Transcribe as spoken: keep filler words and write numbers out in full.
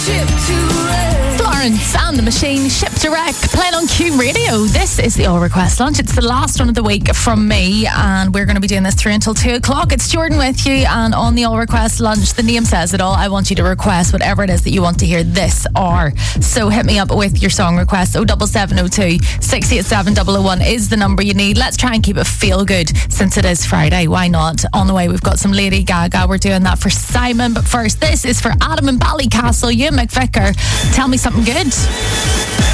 Florence and the Machine, Ship to Wreck, playing on Q Radio. This is the All Request Lunch. It's the last one of the week from me, and we're going to be doing this through until two o'clock. It's Jordan with you, and on the All Request Lunch, the name says it all. I want you to request whatever it is that you want to hear this hour. So hit me up with your song request. oh seven seven oh two, six eight seven, double oh one is the number you need. Let's try and keep it feel good since it is Friday. Why not? On the way, we've got some Lady Gaga. We're doing that for Simon. But first, this is for Adam and Ballycastle. You, McVicker. Tell me something good.